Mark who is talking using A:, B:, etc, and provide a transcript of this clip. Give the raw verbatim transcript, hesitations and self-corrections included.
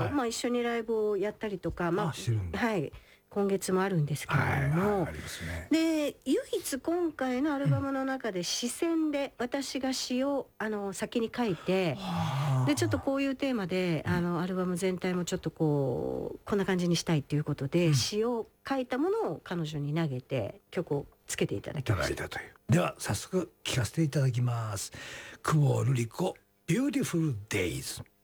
A: はい、まあ、一緒にライブをやったりとか、まあ、あはい、今月もあるんですけれども、はいはい、ありますね。で唯一今回のアルバムの中で詩線で私が詩をあの先に書いて、うん、でちょっとこういうテーマで、うん、あのアルバム全体もちょっとこうこんな感じにしたいっていうことで、うん、詩を書いたものを彼女に投げて曲をつけていただきました。いただいたという。では早速聴かせていただきます。久保瑠璃子 Beautiful Days。